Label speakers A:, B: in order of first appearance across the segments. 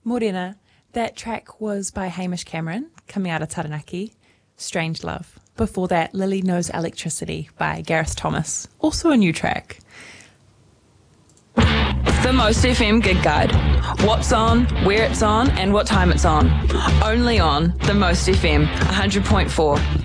A: Morena. That track was by Hamish Cameron, coming out of Taranaki, Strange Love. Before that, Lily Knows Electricity by Gareth Thomas, also a new track.
B: The Most FM Gig Guide. What's on, where it's on, and what time it's on. Only on The Most FM 100.4.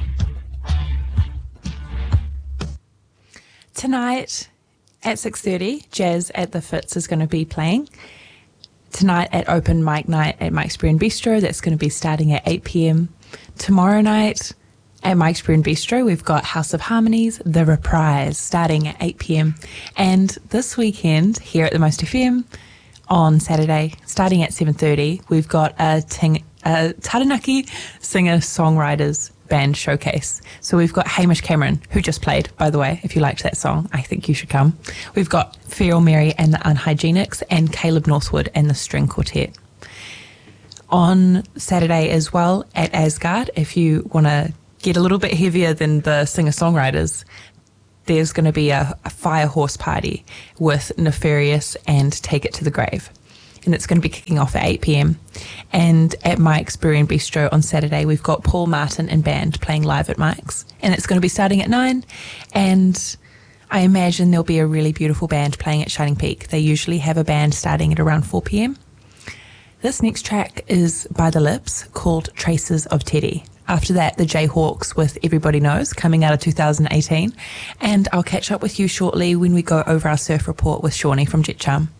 A: Tonight at 6:30, Jazz at the Fitz is going to be playing. Tonight at Open Mic Night at Mike's Brew and Bistro, that's going to be starting at 8 p.m. Tomorrow night at Mike's Brew and Bistro, we've got House of Harmonies, The Reprise, starting at 8 p.m. And this weekend, here at the Most FM, on Saturday, starting at 7:30, we've got a Taranaki singer-songwriters band showcase. So we've got Hamish Cameron, who just played, by the way. If you liked that song, I think you should come. We've got Feral Mary and the Unhygienics and Caleb Northwood and the String Quartet. On Saturday as well at Asgard, if you want to get a little bit heavier than the singer-songwriters, there's going to be a fire horse party with Nefarious and Take It to the Grave. And it's going to be kicking off at 8 p.m. And at Mike's Brew and Bistro on Saturday, we've got Paul Martin and band playing live at Mike's. And it's going to be starting at 9. And I imagine there'll be a really beautiful band playing at Shining Peak. They usually have a band starting at around 4 p.m. This next track is by The Lips, called Traces of Teddy. After that, the Jayhawks with Everybody Knows, coming out of 2018. And I'll catch up with you shortly when we go over our surf report with Shawnee from Jet Charm.